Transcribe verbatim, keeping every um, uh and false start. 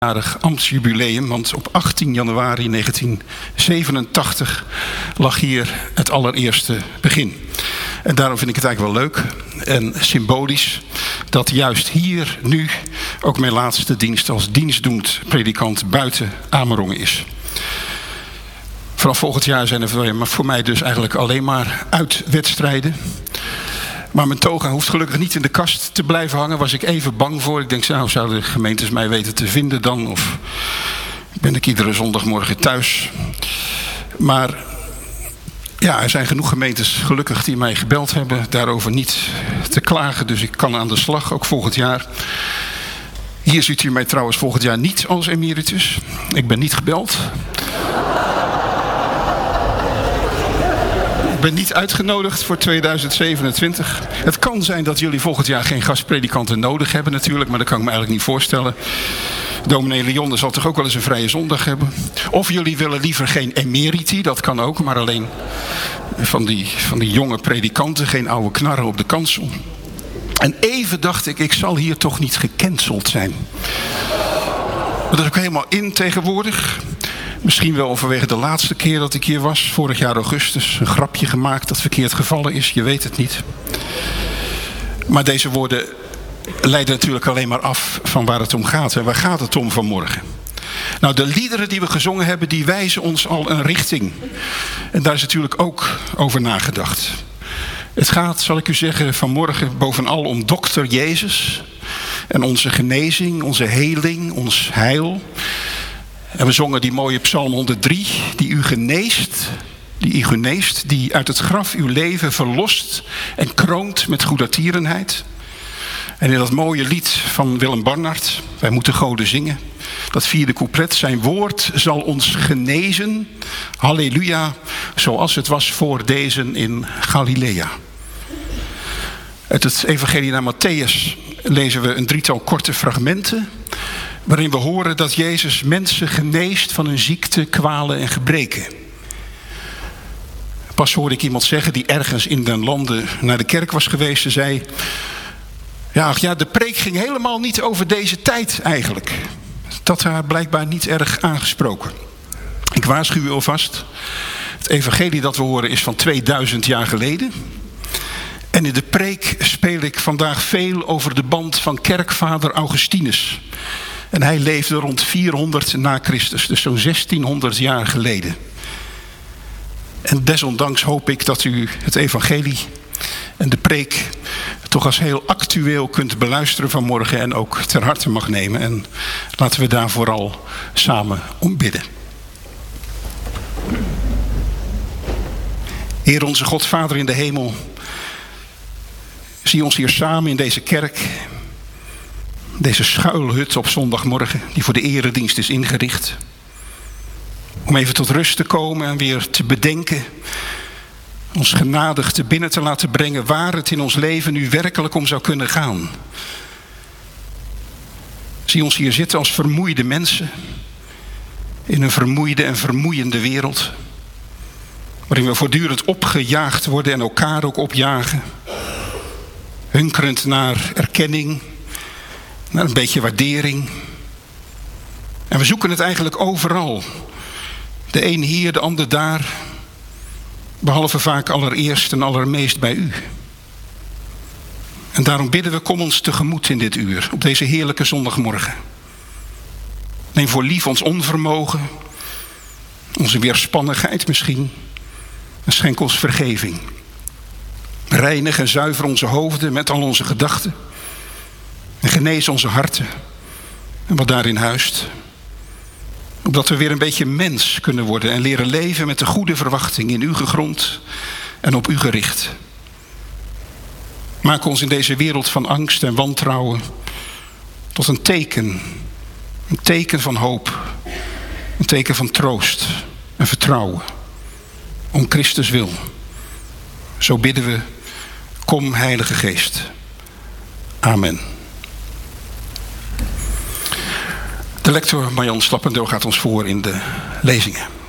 jarig ambtsjubileum, want op achttien januari negentien zevenentachtig lag hier het allereerste begin. En daarom vind ik het eigenlijk wel leuk en symbolisch dat juist hier nu ook mijn laatste dienst als dienstdoend predikant buiten Amerongen is. Vanaf volgend jaar zijn er voor mij dus eigenlijk alleen maar uitwedstrijden. Maar mijn toga hoeft gelukkig niet in de kast te blijven hangen. Was ik even bang voor. Ik denk, nou, zouden de gemeentes mij weten te vinden dan? Of ben ik iedere zondagmorgen thuis? Maar ja, er zijn genoeg gemeentes gelukkig die mij gebeld hebben. Daarover niet te klagen. Dus ik kan aan de slag, ook volgend jaar. Hier ziet u mij trouwens volgend jaar niet als emeritus. Ik ben niet gebeld. Ik ben niet uitgenodigd voor tweeduizend zevenentwintig. Het kan zijn dat jullie volgend jaar geen gastpredikanten nodig hebben natuurlijk, maar dat kan ik me eigenlijk niet voorstellen. Dominee Leon zal toch ook wel eens een vrije zondag hebben. Of jullie willen liever geen emeriti, dat kan ook, maar alleen van die, van die jonge predikanten, geen oude knarren op de kansel. En even dacht ik, ik zal hier toch niet gecanceld zijn. Dat is ook helemaal in tegenwoordig. Misschien wel vanwege de laatste keer dat ik hier was, vorig jaar augustus, een grapje gemaakt dat verkeerd gevallen is, je weet het niet. Maar deze woorden leiden natuurlijk alleen maar af van waar het om gaat. En waar gaat het om vanmorgen? Nou, de liederen die we gezongen hebben, die wijzen ons al een richting. En daar is natuurlijk ook over nagedacht. Het gaat, zal ik u zeggen, vanmorgen bovenal om dokter Jezus en onze genezing, onze heling, ons heil. En we zongen die mooie Psalm honderddrie, die u geneest, die u geneest, die uit het graf uw leven verlost en kroont met goedertierenheid. En in dat mooie lied van Willem Barnard, wij moeten goden zingen, dat vierde couplet, zijn woord zal ons genezen, halleluja, zoals het was voor deze in Galilea. Uit het evangelie naar Matthäus lezen we een drietal korte fragmenten, waarin we horen dat Jezus mensen geneest van hun ziekte, kwalen en gebreken. Pas hoorde ik iemand zeggen die ergens in den landen naar de kerk was geweest. Ze zei, ja, ach ja, de preek ging helemaal niet over deze tijd eigenlijk. Dat haar blijkbaar niet erg aangesproken. Ik waarschuw u alvast. Het evangelie dat we horen is van tweeduizend jaar geleden. En in de preek speel ik vandaag veel over de band van kerkvader Augustinus. En hij leefde rond vierhonderd na Christus, dus zo'n zestienhonderd jaar geleden. En desondanks hoop ik dat u het evangelie en de preek toch als heel actueel kunt beluisteren vanmorgen en ook ter harte mag nemen. En laten we daar vooral samen om bidden. Heer onze God, Vader in de hemel, zie ons hier samen in deze kerk. Deze schuilhut op zondagmorgen, die voor de eredienst is ingericht. Om even tot rust te komen en weer te bedenken. Ons genadig te binnen te laten brengen waar het in ons leven nu werkelijk om zou kunnen gaan. Zie ons hier zitten als vermoeide mensen. In een vermoeide en vermoeiende wereld. Waarin we voortdurend opgejaagd worden en elkaar ook opjagen. Hunkerend naar erkenning. Naar een beetje waardering. En we zoeken het eigenlijk overal. De een hier, de ander daar. Behalve vaak allereerst en allermeest bij u. En daarom bidden we, kom ons tegemoet in dit uur. Op deze heerlijke zondagmorgen. Neem voor lief ons onvermogen. Onze weerspannigheid misschien. En schenk ons vergeving. Reinig en zuiver onze hoofden met al onze gedachten. En genees onze harten en wat daarin huist. Opdat we weer een beetje mens kunnen worden en leren leven met de goede verwachting in u gegrond en op u gericht. Maak ons in deze wereld van angst en wantrouwen tot een teken. Een teken van hoop. Een teken van troost en vertrouwen. Om Christus wil. Zo bidden we, kom Heilige Geest. Amen. De lector Marjan Slappendeel gaat ons voor in de lezingen.